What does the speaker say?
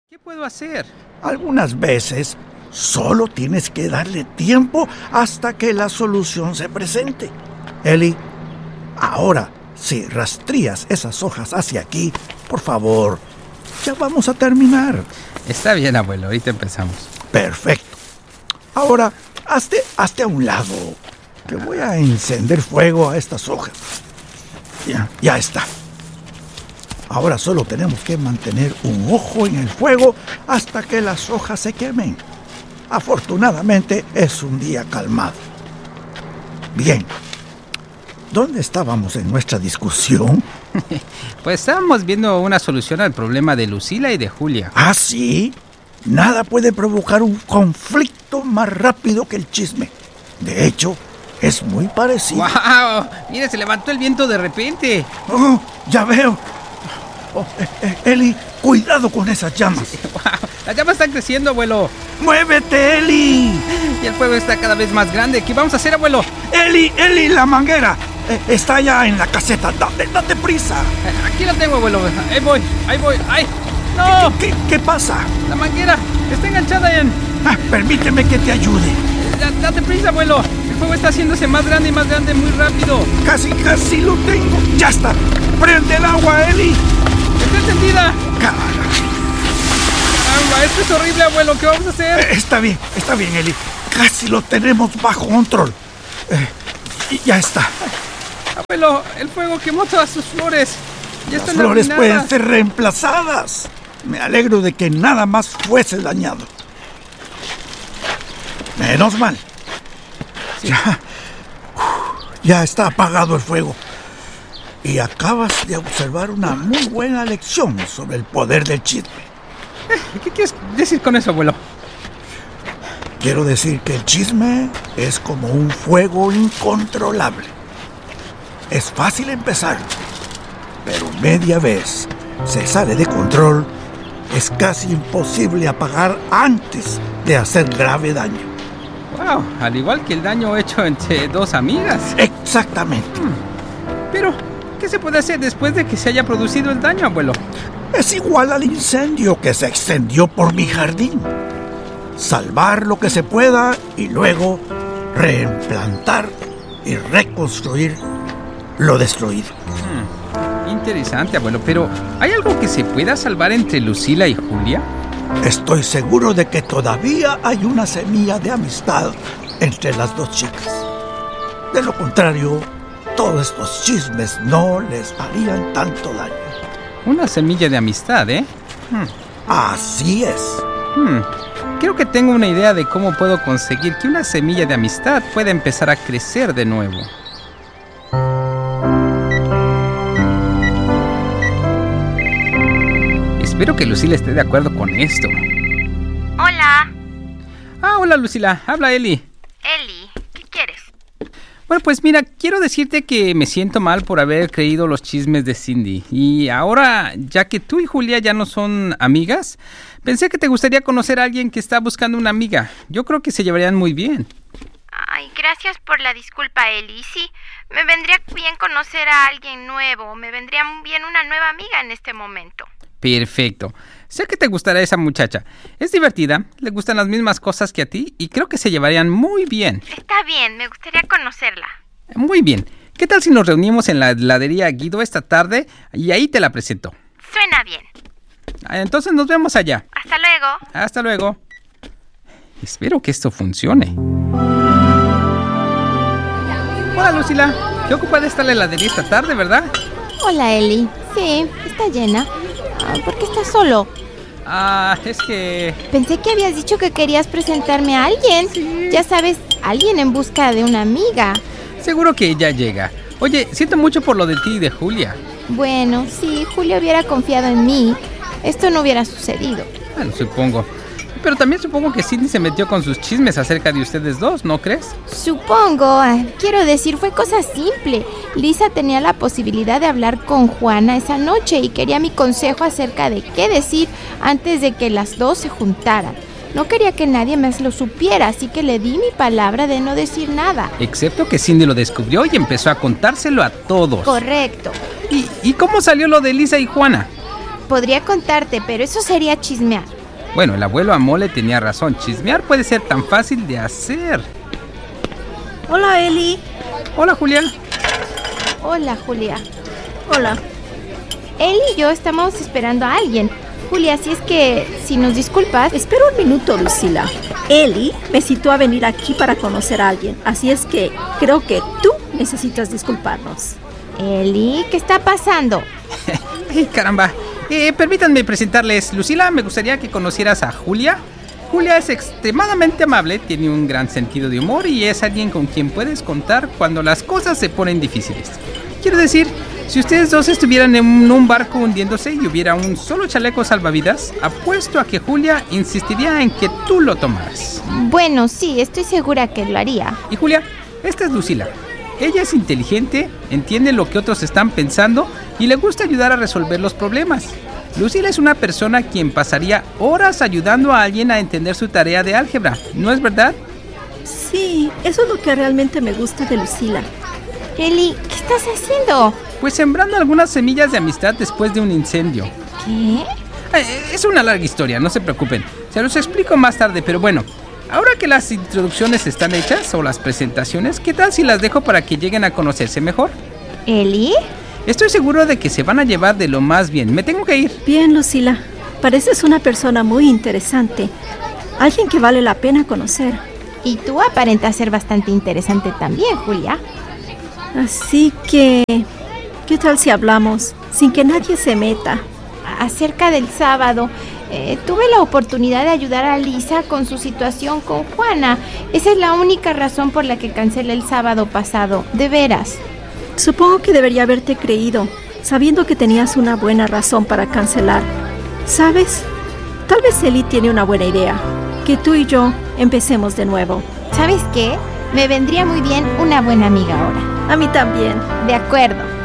¿Qué puedo hacer? Algunas veces solo tienes que darle tiempo hasta que la solución se presente. Eli, ahora, si rastrías esas hojas hacia aquí, por favor, ya vamos a terminar. Está bien, abuelo, ahorita empezamos. Perfecto. Ahora, hazte a un lado, que voy a encender fuego a estas hojas. Ya está. Ahora solo tenemos que mantener un ojo en el fuego hasta que las hojas se quemen. Afortunadamente es un día calmado. Bien. ¿Dónde estábamos en nuestra discusión? Pues estábamos viendo una solución al problema de Lucila y de Julia. ¿Ah, sí? Nada puede provocar un conflicto más rápido que el chisme. De hecho, es muy parecido. ¡Wow! Mire, se levantó el viento de repente. Oh, ya veo. Eli, cuidado con esas llamas. ¡Wow! Las llamas están creciendo, abuelo. ¡Muévete, Eli! Y el fuego está cada vez más grande. ¿Qué vamos a hacer, abuelo? Eli, la manguera. Está ya en la caseta. Date prisa. Aquí la tengo, abuelo. Ahí voy. ¡Ay! ¡No! ¿Qué pasa? La manguera está enganchada en... Permíteme que te ayude. Date prisa, abuelo. El fuego está haciéndose más grande y más grande muy rápido. Casi lo tengo. Ya está. Prende el agua, Eli. ¡Está encendida! Caramba, esto es horrible, abuelo. ¿Qué vamos a hacer? Está bien, Eli. Casi lo tenemos bajo control. Y ya está. Abuelo, el fuego quemó todas sus flores. Ya Las flores pueden ser reemplazadas. Me alegro de que nada más fuese dañado. Menos mal. Sí. Ya está apagado el fuego. Y acabas de observar una muy buena lección sobre el poder del chisme. ¿Qué quieres decir con eso, abuelo? Quiero decir que el chisme es como un fuego incontrolable. Es fácil empezar, pero media vez se sale de control, es casi imposible apagar antes de hacer grave daño. Wow, al igual que el daño hecho entre dos amigas. Exactamente. Pero, ¿qué se puede hacer después de que se haya producido el daño, abuelo? Es igual al incendio que se extendió por mi jardín. Salvar lo que se pueda y luego reimplantar y reconstruir lo destruido. Interesante, abuelo, pero ¿hay algo que se pueda salvar entre Lucila y Julia? Estoy seguro de que todavía hay una semilla de amistad entre las dos chicas. De lo contrario, todos estos chismes no les harían tanto daño. Una semilla de amistad, ¿eh? Así es. Creo que tengo una idea de cómo puedo conseguir que una semilla de amistad pueda empezar a crecer de nuevo. Espero que Lucila esté de acuerdo con esto. Hola. Hola, Lucila. Habla Eli. Eli, ¿qué quieres? Bueno, pues mira, quiero decirte que me siento mal por haber creído los chismes de Cindy. Y ahora, ya que tú y Julia ya no son amigas, pensé que te gustaría conocer a alguien que está buscando una amiga. Yo creo que se llevarían muy bien. Ay, gracias por la disculpa, Eli. Sí, me vendría bien conocer a alguien nuevo. Me vendría bien una nueva amiga en este momento. Perfecto. Sé que te gustará esa muchacha. Es divertida, le gustan las mismas cosas que a ti y creo que se llevarían muy bien. Está bien, me gustaría conocerla. Muy bien. ¿Qué tal si nos reunimos en la heladería Guido esta tarde y ahí te la presento? Suena bien. Entonces nos vemos allá. Hasta luego. Hasta luego. Espero que esto funcione. Hola, Lucila. ¿Qué ocupada está la heladería esta tarde, verdad? Hola, Eli. Sí, está llena. ¿Por qué estás solo? Es que... Pensé que habías dicho que querías presentarme a alguien. Sí. Ya sabes, alguien en busca de una amiga. Seguro que ya llega. Oye, siento mucho por lo de ti y de Julia. Bueno, si Julia hubiera confiado en mí, esto no hubiera sucedido. Bueno, supongo. Pero también supongo que Cindy se metió con sus chismes acerca de ustedes dos, ¿no crees? Supongo. Quiero decir, fue cosa simple. Lisa tenía la posibilidad de hablar con Juana esa noche y quería mi consejo acerca de qué decir antes de que las dos se juntaran. No quería que nadie más lo supiera, así que le di mi palabra de no decir nada. Excepto que Cindy lo descubrió y empezó a contárselo a todos. Correcto. ¿Y cómo salió lo de Lisa y Juana? Podría contarte, pero eso sería chismear. Bueno, el abuelo Amole tenía razón. Chismear puede ser tan fácil de hacer. Hola, Eli. Hola, Julia. Hola, Julia. Hola. Él y yo estamos esperando a alguien. Julia, si nos disculpas... Espera un minuto, Lucila. Eli me citó a venir aquí para conocer a alguien, así es que creo que tú necesitas disculparnos. Eli, ¿qué está pasando? Ay, caramba. Permítanme presentarles. Lucila, me gustaría que conocieras a Julia. Julia es extremadamente amable, tiene un gran sentido de humor y es alguien con quien puedes contar cuando las cosas se ponen difíciles. Quiero decir, si ustedes dos estuvieran en un barco hundiéndose y hubiera un solo chaleco salvavidas, apuesto a que Julia insistiría en que tú lo tomaras. Bueno, sí, estoy segura que lo haría. Y Julia, esta es Lucila. Ella es inteligente, entiende lo que otros están pensando y le gusta ayudar a resolver los problemas. Lucila es una persona quien pasaría horas ayudando a alguien a entender su tarea de álgebra, ¿no es verdad? Sí, eso es lo que realmente me gusta de Lucila. Eli, ¿qué estás haciendo? Pues sembrando algunas semillas de amistad después de un incendio. ¿Qué? Es una larga historia, no se preocupen. Se los explico más tarde, pero bueno. Ahora que las introducciones están hechas o las presentaciones, ¿qué tal si las dejo para que lleguen a conocerse mejor? ¿Eli? Estoy seguro de que se van a llevar de lo más bien. Me tengo que ir. Bien, Lucila. Pareces una persona muy interesante. Alguien que vale la pena conocer. Y tú aparentas ser bastante interesante también, Julia. Así que... ¿qué tal si hablamos sin que nadie se meta? Acerca del sábado, tuve la oportunidad de ayudar a Lisa con su situación con Juana. Esa es la única razón por la que cancelé el sábado pasado, de veras. Supongo que debería haberte creído, sabiendo que tenías una buena razón para cancelar. ¿Sabes? Tal vez Eli tiene una buena idea. Que tú y yo empecemos de nuevo. ¿Sabes qué? Me vendría muy bien una buena amiga ahora. A mí también. De acuerdo.